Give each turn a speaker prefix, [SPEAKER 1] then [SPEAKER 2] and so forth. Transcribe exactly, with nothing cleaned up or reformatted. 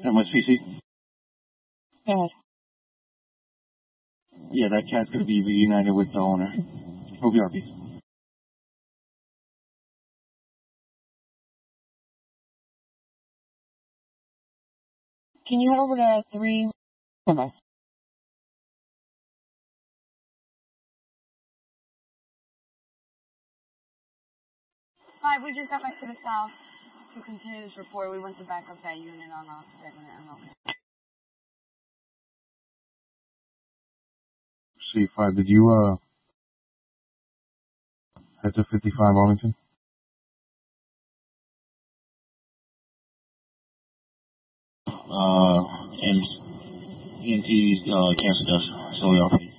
[SPEAKER 1] M S P C?
[SPEAKER 2] Go ahead.
[SPEAKER 1] Yeah, that cat's going to be reunited with the owner. O B R B.
[SPEAKER 2] Can you head over to three? Okay. Hi, we just got back to the south to continue this report. We went to back up that unit on a segment M O.
[SPEAKER 1] C five, did you, uh, head to fifty-five Arlington? Uh, and E M T, uh, cancer deaths, so we are.